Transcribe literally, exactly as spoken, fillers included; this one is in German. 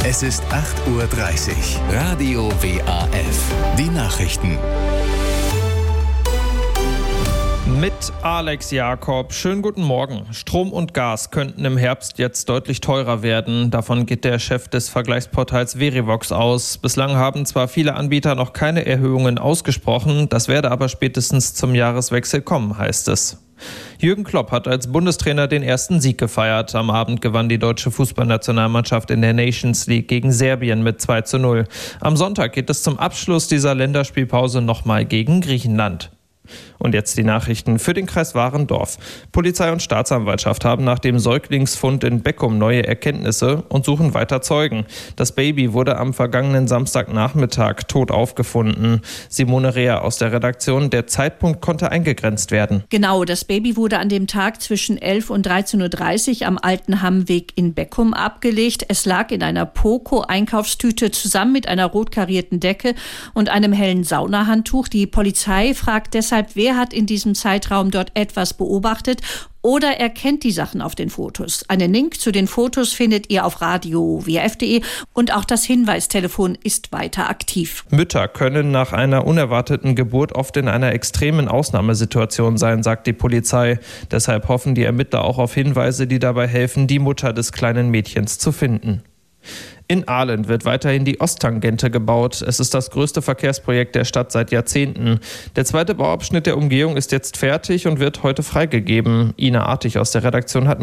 Es ist acht Uhr dreißig. Radio W A F. Die Nachrichten. Mit Alex Jakob. Schönen guten Morgen. Strom und Gas könnten im Herbst jetzt deutlich teurer werden. Davon geht der Chef des Vergleichsportals Verivox aus. Bislang haben zwar viele Anbieter noch keine Erhöhungen ausgesprochen, das werde aber spätestens zum Jahreswechsel kommen, heißt es. Jürgen Klopp hat als Bundestrainer den ersten Sieg gefeiert. Am Abend gewann die deutsche Fußballnationalmannschaft in der Nations League gegen Serbien mit zwei zu null. Am Sonntag geht es zum Abschluss dieser Länderspielpause nochmal gegen Griechenland. Und jetzt die Nachrichten für den Kreis Warendorf. Polizei und Staatsanwaltschaft haben nach dem Säuglingsfund in Beckum neue Erkenntnisse und suchen weiter Zeugen. Das Baby wurde am vergangenen Samstagnachmittag tot aufgefunden. Simone Reher aus der Redaktion. Der Zeitpunkt konnte eingegrenzt werden. Genau, das Baby wurde an dem Tag zwischen elf und dreizehn Uhr dreißig am Alten Hammweg in Beckum abgelegt. Es lag in einer Poco-Einkaufstüte zusammen mit einer rot karierten Decke und einem hellen Saunahandtuch. Die Polizei fragt deshalb, wer hat in diesem Zeitraum dort etwas beobachtet oder erkennt die Sachen auf den Fotos. Einen Link zu den Fotos findet ihr auf radio w f punkt d e und auch das Hinweistelefon ist weiter aktiv. Mütter können nach einer unerwarteten Geburt oft in einer extremen Ausnahmesituation sein, sagt die Polizei. Deshalb hoffen die Ermittler auch auf Hinweise, die dabei helfen, die Mutter des kleinen Mädchens zu finden. In Ahlen wird weiterhin die Osttangente gebaut. Es ist das größte Verkehrsprojekt der Stadt seit Jahrzehnten. Der zweite Bauabschnitt der Umgehung ist jetzt fertig und wird heute freigegeben. Ina Artig aus der Redaktion hat